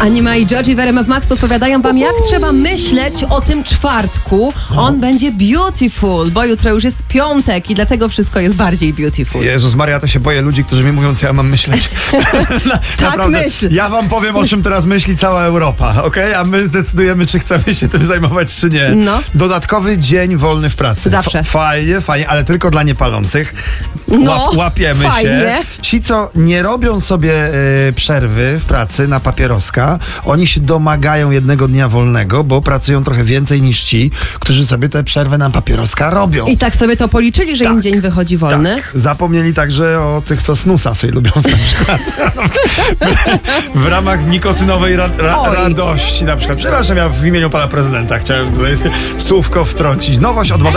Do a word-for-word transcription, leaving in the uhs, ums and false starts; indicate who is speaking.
Speaker 1: Anima i Georgie w R M F Max podpowiadają wam, jak trzeba myśleć o tym czwartku. On będzie beautiful, bo jutro już jest piątek i dlatego wszystko jest bardziej beautiful.
Speaker 2: Jezus Maria, to się boję ludzi, którzy mi mówią, co ja mam myśleć. Na,
Speaker 1: tak
Speaker 2: naprawdę,
Speaker 1: myśl.
Speaker 2: Ja wam powiem, o czym teraz myśli cała Europa, okej? Okay? A my zdecydujemy, czy chcemy się tym zajmować, czy nie.
Speaker 1: No.
Speaker 2: Dodatkowy dzień wolny w pracy.
Speaker 1: Zawsze.
Speaker 2: F- fajnie, fajnie, ale tylko dla niepalących.
Speaker 1: No,
Speaker 2: Łap, łapiemy
Speaker 1: fajnie.
Speaker 2: się. Ci, co nie robią sobie y, przerwy w pracy na papieroska, oni się domagają jednego dnia wolnego, bo pracują trochę więcej niż ci, którzy sobie tę przerwę na papieroska robią.
Speaker 1: I tak sobie to policzyli, że
Speaker 2: Tak,
Speaker 1: im dzień wychodzi wolny.
Speaker 2: Tak. Zapomnieli także o tych, co snusa sobie lubią na przykład. w, w ramach nikotynowej ra, ra, radości na przykład. Przepraszam, ja w imieniu pana prezydenta chciałem tutaj słówko wtrącić. Nowość od